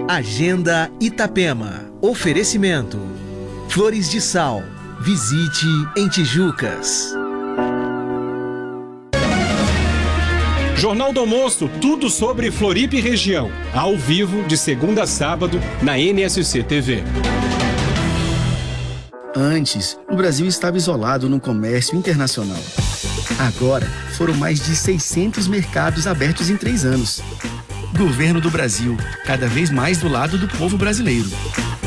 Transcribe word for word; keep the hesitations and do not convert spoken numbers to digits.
Agenda Itapema. Oferecimento. Flores de Sal. Visite em Tijucas. Jornal do Almoço, tudo sobre Floripa e região. Ao vivo, de segunda a sábado, na N S C T V. Antes, o Brasil estava isolado no comércio internacional. Agora, foram mais de seiscentos mercados abertos em três anos. Governo do Brasil, cada vez mais do lado do povo brasileiro.